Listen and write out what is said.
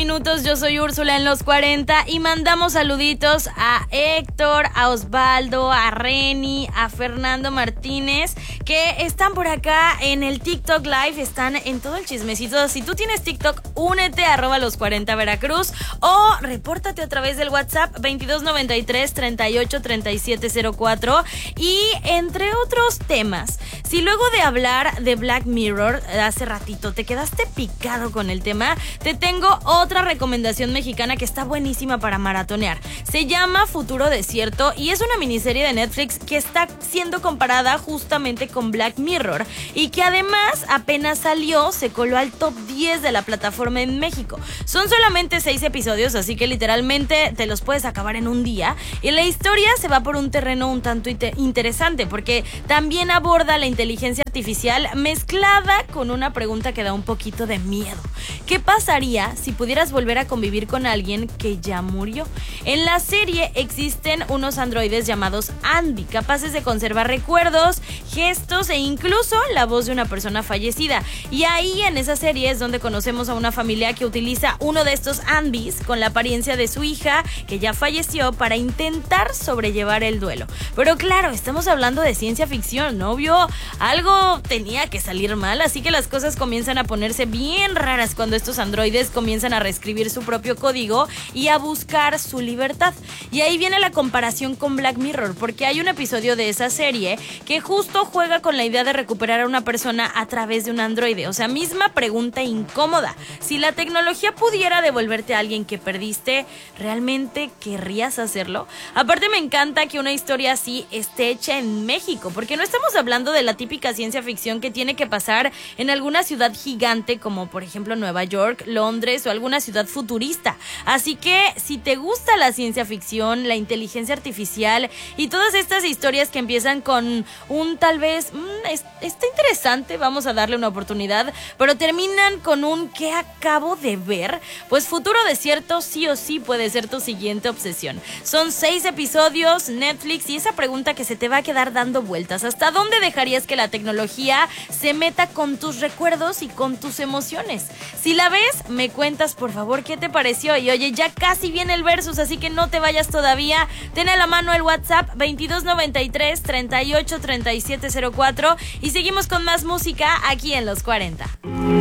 minutos. Yo soy Úrsula en los 40 y mandamos saluditos a Héctor, a Osvaldo, a Reni, a Fernando Martínez, que están por acá en el TikTok Live, están en todo el chismecito. Si tú tienes TikTok, únete a @los40 Veracruz o repórtate a través del WhatsApp 2293 38 37 04. Y entre otros temas, si luego de hablar de Black Mirror hace ratito te quedaste picado con el tema, te tengo otra recomendación mexicana que está buenísima para maratonear. Se llama Futuro Desierto y es una miniserie de Netflix que está siendo comparada justamente con Black Mirror y que además apenas salió, se coló al top 10 de la plataforma en México. Son solamente 6 episodios, así que literalmente te los puedes acabar en un día, y la historia se va por un terreno un tanto interesante porque también aborda la inteligencia artificial mezclada con una pregunta que da un poquito de miedo. ¿Qué pasaría si pudieras volver a convivir con alguien que ya murió? En la serie existen unos androides llamados Andy, capaces de conservar recuerdos, gestos e incluso la voz de una persona fallecida. Y ahí en esa serie es donde conocemos a una familia que utiliza uno de estos Andys con la apariencia de su hija que ya falleció para intentar sobrellevar el duelo. Pero claro, estamos hablando de ciencia ficción, ¿no? Algo tenía que salir mal, así que las cosas comienzan a ponerse bien raras cuando estos androides comienzan a reescribir su propio código y a buscar su libertad. Y ahí viene la comparación con Black Mirror, porque hay un episodio de esa serie que justo juega con la idea de recuperar a una persona a través de un androide. O sea, misma pregunta incómoda. Si la tecnología pudiera devolverte a alguien que perdiste, ¿realmente querrías hacerlo? Aparte, me encanta que una historia así esté hecha en México, porque no estamos hablando de la típica ciencia ficción que tiene que pasar en alguna ciudad gigante como por ejemplo Nueva York, Londres o alguna ciudad futurista. Así que si te gusta la ciencia ficción, la inteligencia artificial y todas estas historias que empiezan con un tal vez está interesante, vamos a darle una oportunidad, pero terminan con un ¿qué acabo de ver? Pues Futuro Desierto sí o sí puede ser tu siguiente obsesión. Son 6 episodios, Netflix, y esa pregunta que se te va a quedar dando vueltas: ¿hasta dónde dejarías que la tecnología se meta con tus recuerdos y con tus emociones? Si la ves, me cuentas por favor qué te pareció. Y oye, ya casi viene el versus, así que no te vayas todavía. Ten a la mano el WhatsApp 2293 38 37 04 y seguimos con más música aquí en Los 40.